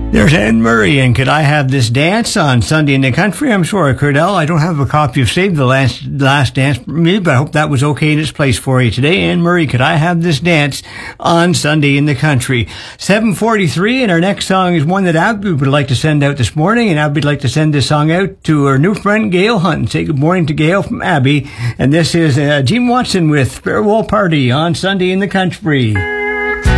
There's Anne Murray, and Could I Have This Dance on Sunday in the Country? I'm sorry, Cordell, I don't have a copy of Save the Last Dance for me, but I hope that was okay in its place for you today. Anne Murray, Could I Have This Dance on Sunday in the Country? 7:43, and our next song is one that Abby would like to send out this morning, and Abby would like to send this song out to her new friend Gail Hunt. And say good morning to Gail from Abby, and this is Gene Watson with Farewell Party on Sunday in the Country.